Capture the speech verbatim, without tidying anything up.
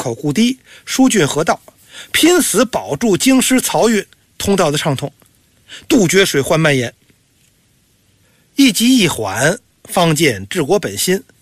口固堤，疏浚河道，拼死保住京师漕运通道的畅通，杜绝水患蔓延。一急一缓，方见治国本心，